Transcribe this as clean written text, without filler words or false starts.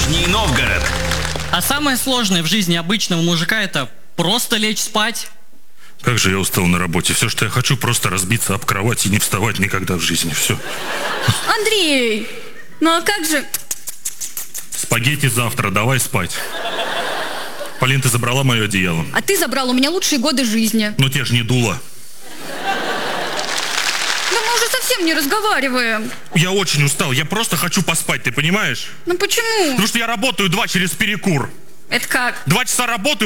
Нижний Новгород. А самое сложное в жизни обычного мужика — это просто лечь спать. Как же я устал на работе. Все, что я хочу, просто разбиться об кровать и не вставать никогда в жизни. Все. Андрей, ну а как же... Спагетти завтра, давай спать. Полин, ты забрала мое одеяло. А ты забрал у меня лучшие годы жизни. Ну те ж не дуло. Да мы уже совсем не разговариваем. Я очень устал, я просто хочу поспать, ты понимаешь? Ну почему? Потому что я работаю 2 через перекур. Это как? 2 часа работаю.